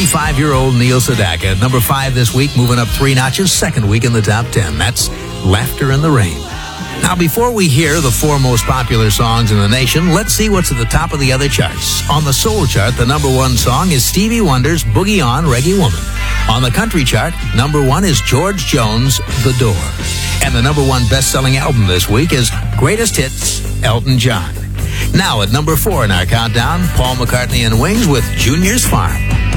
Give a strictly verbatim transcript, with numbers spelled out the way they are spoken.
fifty-five-year-old Neil Sedaka at number five this week, moving up three notches, second week in the top ten. That's Laughter in the Rain. Now, before we hear the four most popular songs in the nation, let's see what's at the top of the other charts. On the soul chart, the number one song is Stevie Wonder's Boogie On, Reggae Woman. On the country chart, number one is George Jones' The Door. And the number one best-selling album this week is Greatest Hits, Elton John. Now at number four in our countdown, Paul McCartney and Wings with Junior's Farm.